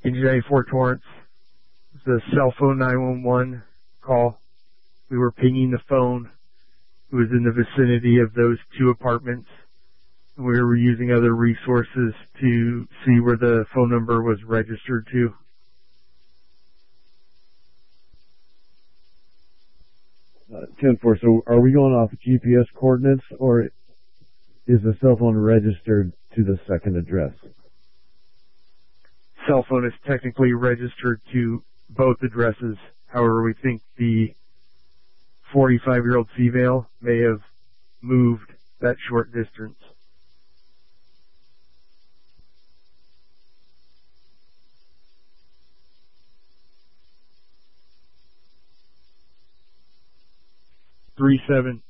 United Fort Torrance. It's a cell phone 911 call. We were pinging the phone. It was in the vicinity of those two apartments. And we were using other resources to see where the phone number was registered to. 10-4, so are we going off GPS coordinates, or is the cell phone registered to the second address? Cell phone is technically registered to both addresses. However, we think the 45-year-old female may have moved that short distance. Three seven.